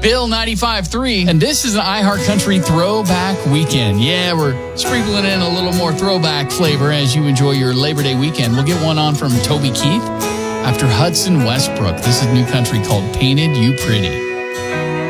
Bill 95.3, and this is an iHeartCountry Throwback Weekend. Yeah, we're sprinkling in a little more throwback flavor as you enjoy your Labor Day weekend. We'll get one on from Toby Keith after Hudson Westbrook. This is new country called Painted You Pretty.